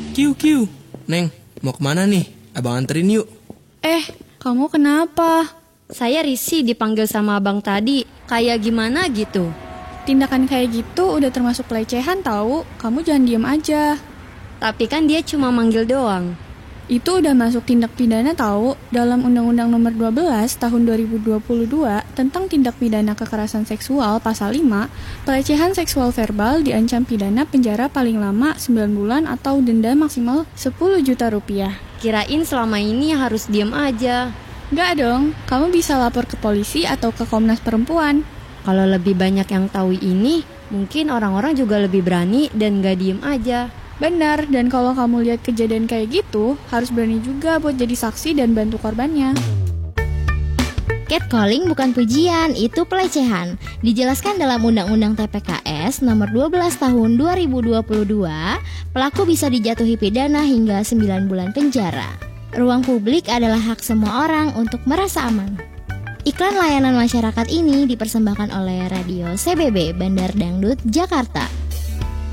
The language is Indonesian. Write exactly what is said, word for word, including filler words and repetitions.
Kiu, Kiu. Neng, mau kemana nih? Abang anterin yuk. Eh, kamu kenapa? Saya risih dipanggil sama abang tadi. Kayak gimana gitu? Tindakan kayak gitu udah termasuk pelecehan tahu. Kamu jangan diem aja. Tapi kan dia cuma manggil doang. Itu udah masuk tindak pidana tahu. Dalam Undang-Undang Nomor dua belas Tahun dua ribu dua puluh dua tentang tindak pidana kekerasan seksual pasal lima, pelecehan seksual verbal diancam pidana penjara paling lama sembilan bulan atau denda maksimal sepuluh juta rupiah. Kirain selama ini harus diem aja. Nggak dong, kamu bisa lapor ke polisi atau ke Komnas Perempuan. Kalau lebih banyak yang tahu ini, mungkin orang-orang juga lebih berani dan nggak diem aja. Benar, dan kalau kamu lihat kejadian kayak gitu, harus berani juga buat jadi saksi dan bantu korbannya. Catcalling bukan pujian, itu pelecehan. Dijelaskan dalam Undang-Undang T P K S Nomor dua belas Tahun dua ribu dua puluh dua, pelaku bisa dijatuhi pidana hingga sembilan bulan penjara. Ruang publik adalah hak semua orang untuk merasa aman. Iklan layanan masyarakat ini dipersembahkan oleh Radio C B B Bandar Dangdut Jakarta.